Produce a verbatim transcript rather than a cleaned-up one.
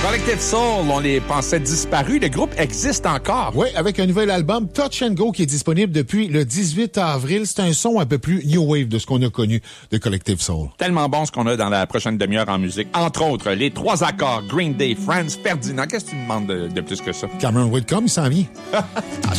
Collective Soul, on les pensait disparus. Le groupe existe encore. Oui, avec un nouvel album, Touch and Go, qui est disponible depuis le dix-huit avril. C'est un son un peu plus new wave de ce qu'on a connu de Collective Soul. Tellement bon ce qu'on a dans la prochaine demi-heure en musique. Entre autres, les trois accords, Green Day, Franz Ferdinand. Qu'est-ce que tu me demandes de, de plus que ça? Cameron Whitcomb, il s'en vient.